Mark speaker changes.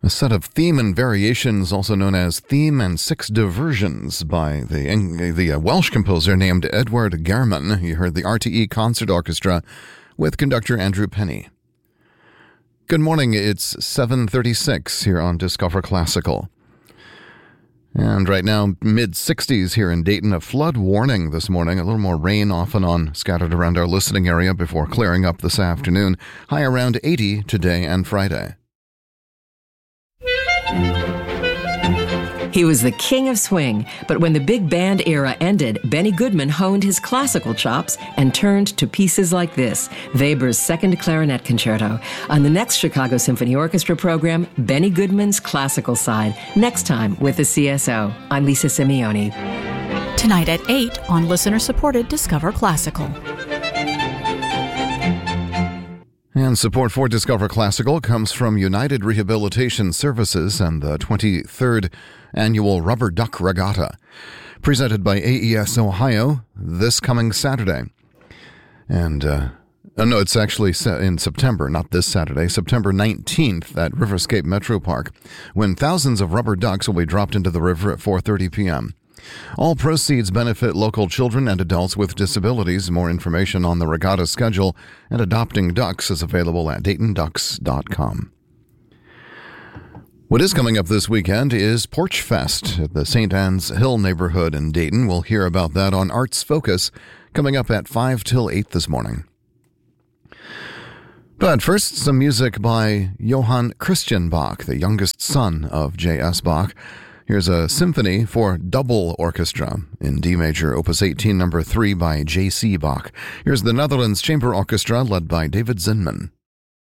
Speaker 1: A set of theme and variations, also known as Theme and Six Diversions, by the Welsh composer named Edward German. You heard the RTE Concert Orchestra with conductor Andrew Penny. Good morning, it's 7:36 here on Discover Classical. And right now, mid-60s here in Dayton, a flood warning this morning. A little more rain off and on scattered around our listening area before clearing up this afternoon. High around 80 today and Friday.
Speaker 2: He was the king of swing, but when the big band era ended, Benny Goodman honed his classical chops and turned to pieces like this, Weber's Second Clarinet Concerto. On the next Chicago Symphony Orchestra program, Benny Goodman's classical side, next time with the CSO. I'm Lisa Simeone.
Speaker 3: Tonight at 8 on listener-supported Discover Classical.
Speaker 1: And support for Discover Classical comes from United Rehabilitation Services and the 23rd Annual Rubber Duck Regatta, presented by AES Ohio this coming Saturday. And, it's actually in September, not this Saturday, September 19th at Riverscape Metro Park, when thousands of rubber ducks will be dropped into the river at 4:30 p.m. All proceeds benefit local children and adults with disabilities. More information on the regatta schedule and adopting ducks is available at DaytonDucks.com. What is coming up this weekend is Porch Fest at the St. Anne's Hill neighborhood in Dayton. We'll hear about that on Arts Focus coming up at 5 till 8 this morning. But first, some music by Johann Christian Bach, the youngest son of J.S. Bach. Here's a symphony for double orchestra in D major, opus 18, number 3 by J.C. Bach. Here's the Netherlands Chamber Orchestra led by David Zinman.